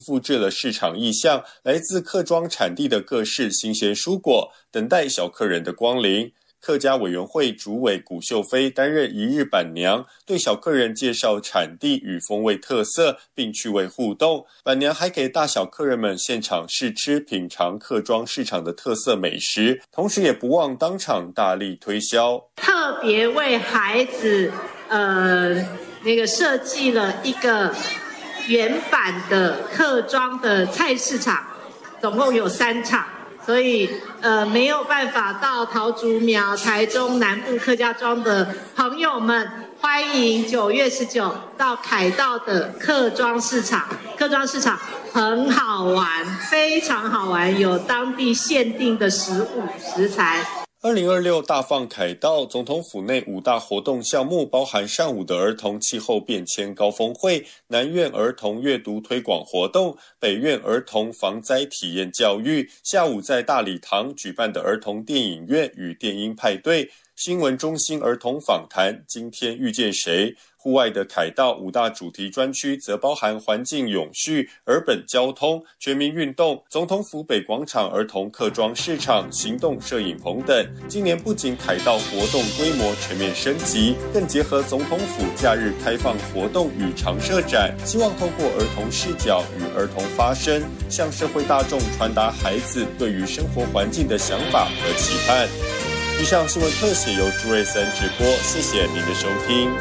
复制了市场意向，来自客庄产地的各式新鲜蔬果，等待小客人的光临。客家委员会主委古秀飞担任一日板娘，对小客人介绍产地与风味特色，并趣味互动。板娘还给大小客人们现场试吃品尝客庄市场的特色美食，同时也不忘当场大力推销。 特别为孩子设计了一个原版的客庄的菜市场，总共有3场。所以没有办法到桃竹苗、台中南部客家庄的朋友们，欢迎9月19到凯道的客庄市场。客庄市场很好玩，非常好玩，有当地限定的食物食材。 2026大放凯道，总统府内5大活动项目包含上午的儿童气候变迁高峰会、南院儿童阅读推广活动、北院儿童防灾体验教育，下午在大礼堂举办的儿童电影院与电音派对，新闻中心儿童访谈，今天遇见谁？户外的凯道5大主题专区则包含环境永续、儿本交通、全民运动、总统府北广场儿童客庄市场、行动摄影棚等。今年不仅凯道活动规模全面升级，更结合总统府假日开放活动与常设展，希望透过儿童视角与儿童发声，向社会大众传达孩子对于生活环境的想法和期盼。以上新闻特写由朱瑞森直播，谢谢您的收听。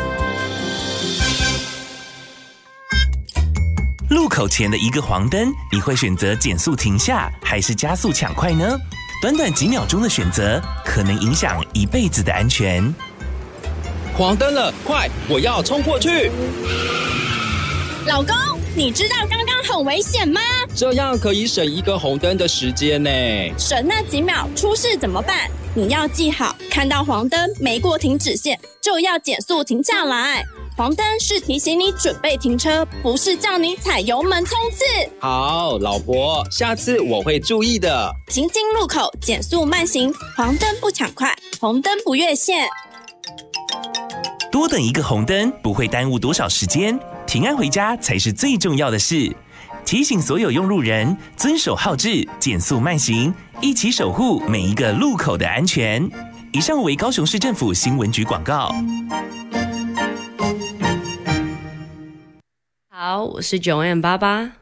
路口前的一个黄灯，你会选择减速停下，还是加速抢快呢？短短几秒钟的选择，可能影响一辈子的安全。 黄灯了，快，我要冲过去！ 老公，你知道刚刚很危险吗？ 这样可以省一个红灯的时间呢。 省那几秒，出事怎么办？你要记好，看到黄灯没过停止线，就要减速停下来。黄灯是提醒你准备停车，不是叫你踩油门冲刺。 好，老婆，下次我会注意的。 行经路口减速慢行，黄灯不抢快，红灯不越线。 多等一个红灯不会耽误多少时间，平安回家才是最重要的事。提醒所有用路人遵守号志，减速慢行，一起守护每一个路口的安全。以上为高雄市政府新闻局广告。 好，我是9M88。